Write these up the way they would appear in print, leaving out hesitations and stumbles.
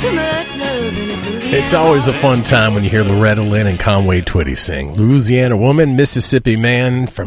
It's always a fun time when you hear Loretta Lynn and Conway Twitty sing Louisiana Woman, Mississippi Man from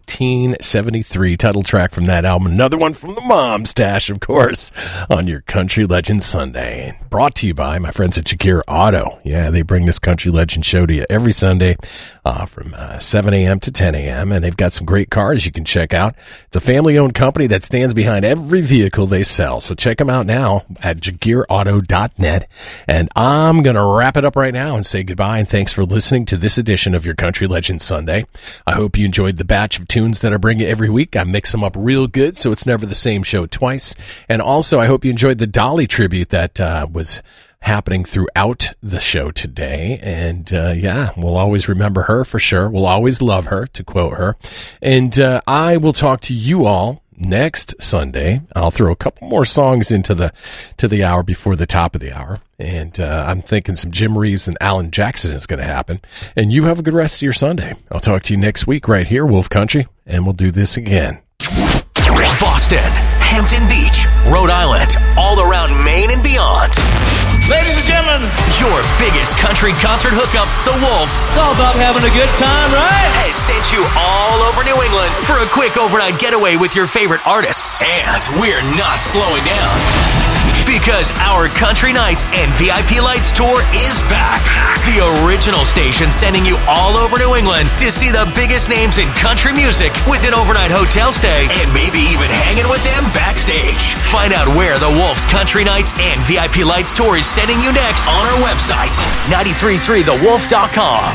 1973. Title track from that album. Another one from the Mom Stash, of course, on your Country Legend Sunday. Brought to you by my friends at Jagir Auto. Yeah, they bring this Country Legend show to you every Sunday from 7 a.m. to 10 a.m. And they've got some great cars you can check out. It's a family-owned company that stands behind every vehicle they sell. So check them out now at JagirAuto.net. And I'm going to wrap it up right now and say goodbye and thanks for listening to this edition of your Country Legend Sunday. I hope you enjoyed the batch of tunes that I bring you every week. I mix them up real good so it's never the same show twice. And also I hope you enjoyed the Dolly tribute that was happening throughout the show today. And yeah, we'll always remember her for sure. We'll always love her, to quote her. And I will talk to you all next Sunday. I'll throw a couple more songs into the hour before the top of the hour. And I'm thinking some Jim Reeves and Alan Jackson is going to happen. And you have a good rest of your Sunday. I'll talk to you next week right here, Wolf Country, and we'll do this again. Boston, Hampton Beach, Rhode Island, all around Maine and beyond. Ladies and gentlemen, your biggest country concert hookup, The Wolf. It's all about having a good time, right? Has sent you all over New England for a quick overnight getaway with your favorite artists. And we're not slowing down, because our Country Nights and VIP Lights tour is back. The original station sending you all over New England to see the biggest names in country music with an overnight hotel stay and maybe even hanging with them backstage. Find out where the Wolf's Country Nights and VIP Lights tour is sending you next on our website, 933thewolf.com.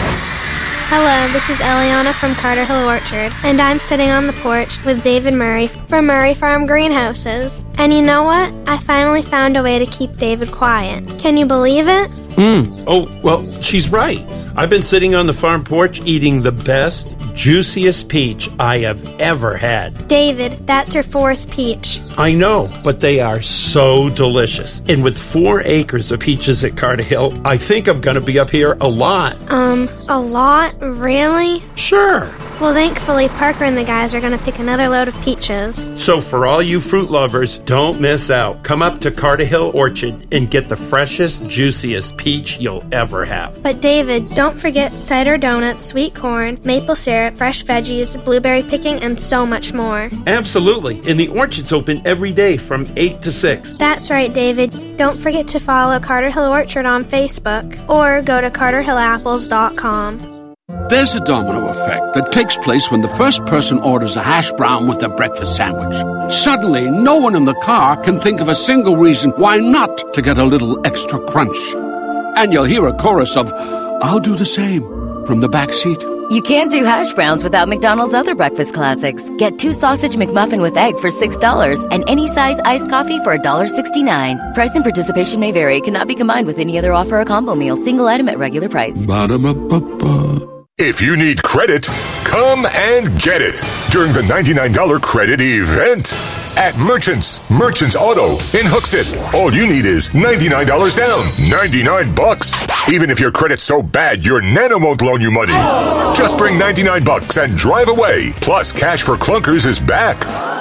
Hello, this is Eliana from Carter Hill Orchard, and I'm sitting on the porch with David Murray from Murray Farm Greenhouses. And you know what? I finally found a way to keep David quiet. Can you believe it? Oh, well, she's right. I've been sitting on the farm porch eating the best, juiciest peach I have ever had. David, that's your fourth peach. I know, but they are so delicious. And with 4 acres of peaches at Carter Hill, I think I'm going to be up here a lot. A lot? Really? Sure. Well, thankfully, Parker and the guys are going to pick another load of peaches. So for all you fruit lovers, don't miss out. Come up to Carter Hill Orchard and get the freshest, juiciest peach you'll ever have. But David, don't forget cider donuts, sweet corn, maple syrup, fresh veggies, blueberry picking, and so much more. Absolutely. And the orchard's open every day from 8 to 6. That's right, David. Don't forget to follow Carter Hill Orchard on Facebook or go to carterhillapples.com. There's a domino effect that takes place when the first person orders a hash brown with their breakfast sandwich. Suddenly, no one in the car can think of a single reason why not to get a little extra crunch. And you'll hear a chorus of, "I'll do the same," from the back seat. You can't do hash browns without McDonald's other breakfast classics. Get 2 sausage McMuffin with egg for $6 and any size iced coffee for $1.69. Price and participation may vary. Cannot be combined with any other offer or combo meal. Single item at regular price. Ba-da-ba-ba-ba. If you need credit, come and get it during the $99 credit event at Merchants Auto in Hooksett. All you need is $99 down, $99. Even if your credit's so bad, your Nana won't loan you money. Just bring $99 and drive away. Plus, Cash for Clunkers is back.